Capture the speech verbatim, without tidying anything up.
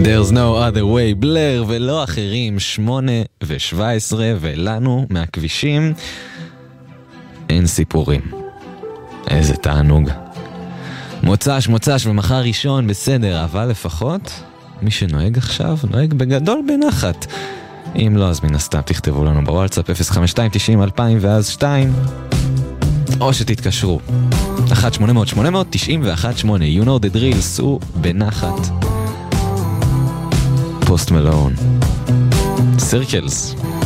There's no other way, בלר ולא אחרים, שמונה ושבע עשרה, ולנו מהכבישים אין סיפורים. איזה תענוג. מוצש, מוצש ומחר ראשון בסדר, אבל לפחות מי שנוהג עכשיו נוהג בגדול בנחת. אם לא, אז מן הסתם תכתבו לנו בוואטסאפ אפס חמש שתיים תשעים אלפיים ואז שתיים, או שתתקשרו אחת שמונה אפס אפס שמונה אפס אפס תשעים ואחת שמונה. You know the drill, סעו בנחת. פוסט מלון, סירקלס.